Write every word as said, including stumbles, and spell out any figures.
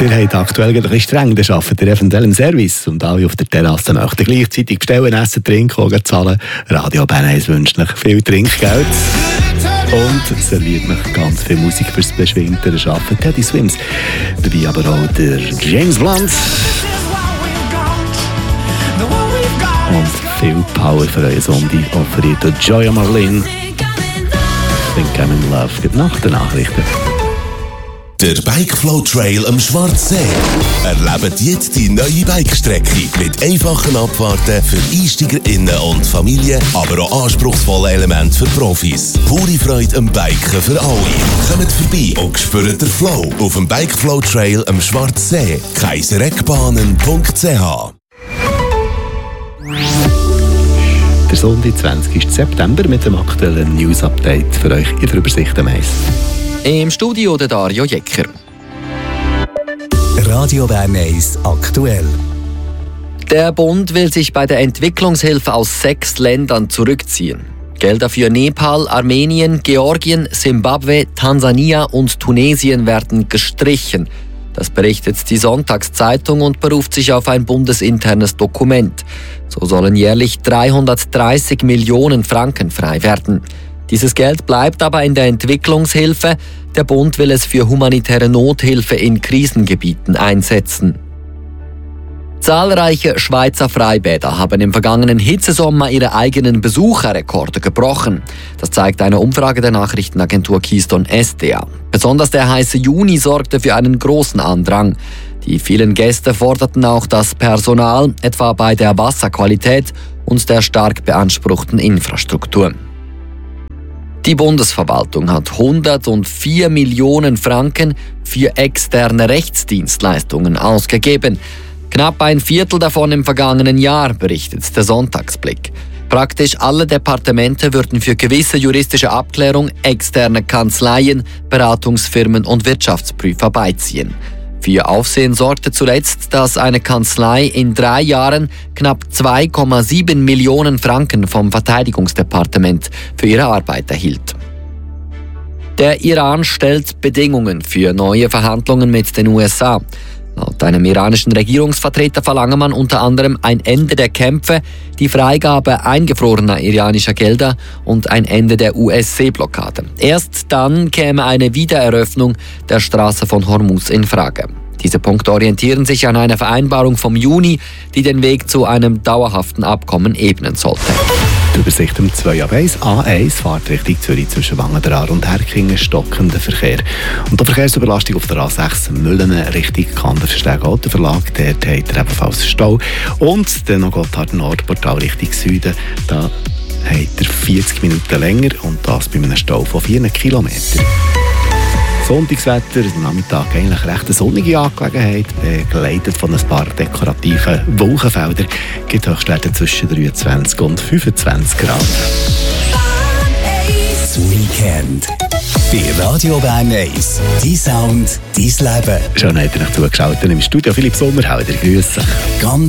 Ihr habt aktuell ein bisschen streng, ihr arbeitet eventuell im Service und alle auf der Terrasse möchten gleichzeitig bestellen, essen, trinken und zahlen. Radio Bern eins wünscht euch viel Trinkgeld und serviert euch ganz viel Musik fürs beschwingtere Arbeiten. Teddy Swims, dabei aber auch der James Blunt und viel Power für euren Sonntag offeriert der Joya Marlin. Think I'm in Love. Gute Nacht, die Nachrichten. Der Bikeflow Trail am Schwarzsee. Erlebt jetzt die neue Bikestrecke mit einfachen Abfahrten für EinsteigerInnen und Familien, aber auch anspruchsvolle Elemente für Profis. Pure Freude am Biken für alle. Kommt vorbei und spürt den Flow auf dem Bikeflow Trail am Schwarzsee. kaisereckbahnen punkt c h. Der Sonntag, zwanzigsten September, mit dem aktuellen News-Update für euch in der Übersicht am Eis. Im Studio der Dario Jecker. Radio Bern eins aktuell. Der Bund will sich bei der Entwicklungshilfe aus sechs Ländern zurückziehen. Gelder für Nepal, Armenien, Georgien, Simbabwe, Tansania und Tunesien werden gestrichen. Das berichtet die Sonntagszeitung und beruft sich auf ein bundesinternes Dokument. So sollen jährlich dreihundertdreißig Millionen Franken frei werden. Dieses Geld bleibt aber in der Entwicklungshilfe. Der Bund will es für humanitäre Nothilfe in Krisengebieten einsetzen. Zahlreiche Schweizer Freibäder haben im vergangenen Hitzesommer ihre eigenen Besucherrekorde gebrochen. Das zeigt eine Umfrage der Nachrichtenagentur Keystone S D A. Besonders der heiße Juni sorgte für einen großen Andrang. Die vielen Gäste forderten auch das Personal, etwa bei der Wasserqualität und der stark beanspruchten Infrastruktur. Die Bundesverwaltung hat hundertvier Millionen Franken für externe Rechtsdienstleistungen ausgegeben. Knapp ein Viertel davon im vergangenen Jahr, berichtet der Sonntagsblick. Praktisch alle Departemente würden für gewisse juristische Abklärung externe Kanzleien, Beratungsfirmen und Wirtschaftsprüfer beiziehen. Für Aufsehen sorgte zuletzt, dass eine Kanzlei in drei Jahren knapp zwei Komma sieben Millionen Franken vom Verteidigungsdepartement für ihre Arbeit erhielt. Der Iran stellt Bedingungen für neue Verhandlungen mit den U S A. Laut einem iranischen Regierungsvertreter verlange man unter anderem ein Ende der Kämpfe, die Freigabe eingefrorener iranischer Gelder und ein Ende der U S-Seeblockade. Erst dann käme eine Wiedereröffnung der Straße von Hormuz in Frage. Diese Punkte orientieren sich an einer Vereinbarung vom Juni, die den Weg zu einem dauerhaften Abkommen ebnen sollte. Die Übersicht um zwei ab eins. A eins fährt Richtung Zürich zwischen Wangendraar und Herkingen stockender Verkehr. Und die Verkehrsüberlastung auf der A sechs Mühlen Richtung Kandersteg Autoverlag. Dort hat er ebenfalls Stau. Und dann noch Gotthard Nordportal Richtung Süden. Da hat er vierzig Minuten länger und das bei einem Stau von vier Kilometern. Sonntagswetter, am Nachmittag eigentlich recht eine sonnige Angelegenheit, begleitet von ein paar dekorativen Wolkenfeldern. Es gibt Höchstwerte zwischen dreiundzwanzig und fünfundzwanzig Grad. Das Weekend bei Radio Bern eins. Dein Sound, dein Leben. Schön, habt ihr euch zugeschaut im Studio. Philipp Sommerhalder, grüße. Ganz